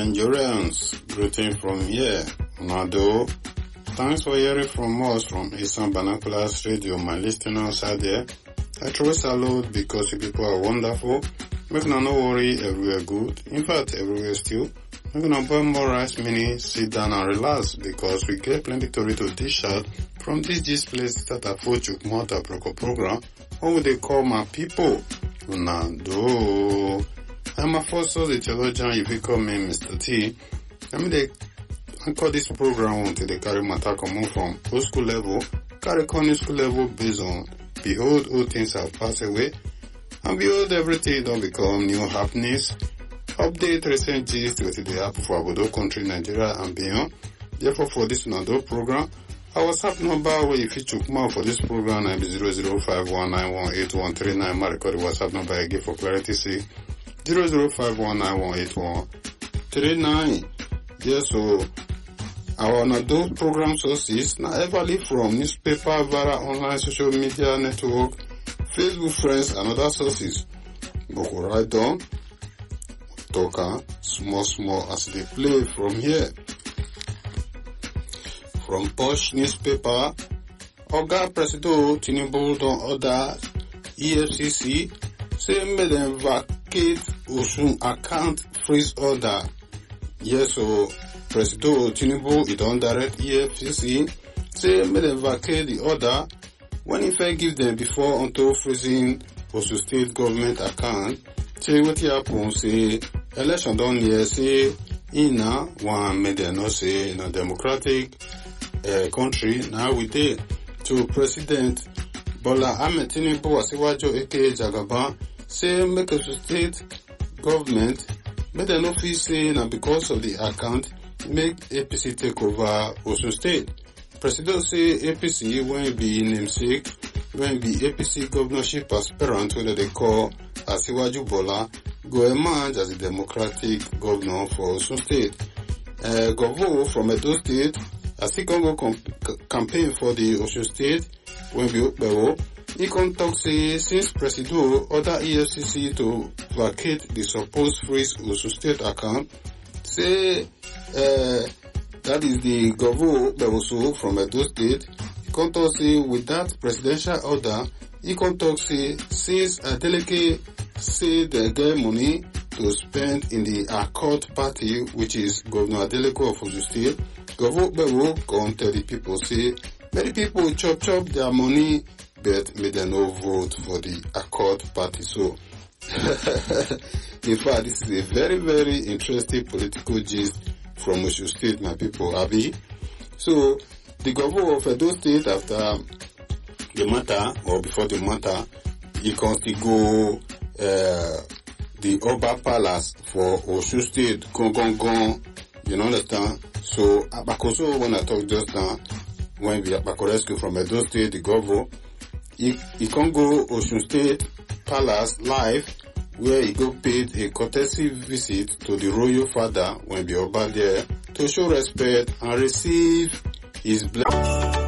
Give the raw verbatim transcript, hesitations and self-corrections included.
Nigerians, greeting from here, Nado. Thanks for hearing from us from Eastern Binoculars Radio, my listeners out there. I truly salute because you people are wonderful. Make no no worry, everywhere good. In fact, everywhere still. Make no burn more rice mini, sit down and relax because we get plenty to to dish out from this this place that I put you Malta Proco program. What would they call my people? Nado. I'm a first the theologian, if you call me Mister T. I mean, they anchor this program until they carry matter come from old school level, carry corner school level based on behold, all things have passed away, and behold, everything don't become new happenings. Update recent gist with the app for Abodo country, Nigeria and beyond. Therefore, for this Nado program, our WhatsApp number where if you took more for this program is zero zero five one nine one eight one three nine. My record WhatsApp number again for clarity see zero zero five one nine one eight one three nine. Yes, so our Nado program sources now everly from newspaper, via online social media network, Facebook friends and other sources. But we write down, talk small small as they play from here. From Posh newspaper, Oga Presido Tinubu don order E F C C say make them vacate Osun account freeze order. Yes, so Presido Tinubu he don direct E F C C say make them vacate the order when he first give them before until freezing Osun state government account. Say what happen say election don near say ina one make them not say in a democratic Uh, country now we did to President Bola Ahmed Tinubu Asiwaju aka Jagaban say make a state government make them no feel say na because of the account make A P C take over Osun State. President say A P C when be namesake when be A P C governorship aspirant when they call Asiwaju Bola go emerge as a democratic governor for Osun State. Uh, Govo from Edo State as he can go comp- campaign for the Osun State when we Opewo, he can talk say since Presido order E F C C to vacate the supposed freeze Osun State account, say uh, that is the Govo Opewo from Edo State. He can talk say with that presidential order, he can talk say since Adeleke say they get money to spend in the Accord party, which is Governor Adeleke of Osun State. Govo Bewo come tell the people say many people chop chop their money but may they no vote for the Accord party. So in fact this is a very very interesting political gist from Osun State, my people. Abi. So the governor of Edo State after the matter or before the matter he can still go uh, the Oba Palace for Osun State, gong gong gong, you know understand? So Abakoso, when I talk just now, when we Abako rescue from Edo State, the governor, he, he can go Osun State Palace live, where he go paid a courtesy visit to the royal father when we Oba there to show respect and receive his blessing.